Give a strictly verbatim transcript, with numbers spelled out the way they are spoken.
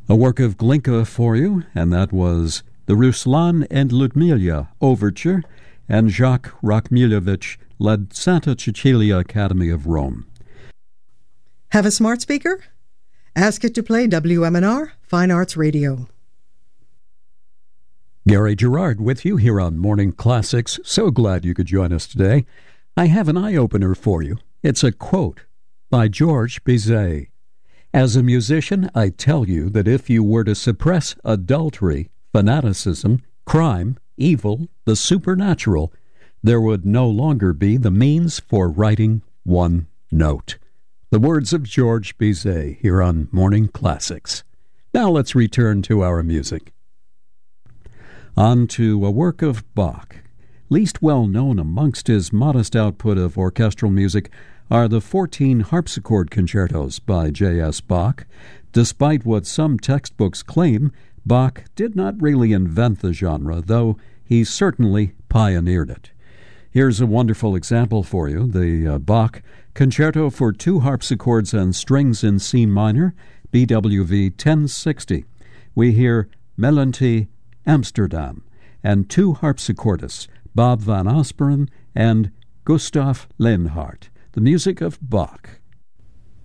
A work of Glinka for you, and that was the Ruslan and Ludmila Overture, and Jacques Rachmilovich led Santa Cecilia Academy of Rome. Have a smart speaker? Ask it to play W M N R Fine Arts Radio. Gary Gerard with you here on Morning Classics. So glad you could join us today. I have an eye-opener for you. It's a quote by Georges Bizet. As a musician, I tell you that if you were to suppress adultery, fanaticism, crime, evil, the supernatural, there would no longer be the means for writing one note. The words of Georges Bizet here on Morning Classics. Now let's return to our music. On to a work of Bach. Least well known amongst his modest output of orchestral music are the fourteen harpsichord concertos by J S Bach. Despite what some textbooks claim, Bach did not really invent the genre, though he certainly pioneered it. Here's a wonderful example for you, the uh, Bach Concerto for Two Harpsichords and Strings in C Minor, B W V ten sixty. We hear Melanthe Amsterdam and two harpsichordists, Bob van Asperen and Gustav Lehnhardt. The music of Bach.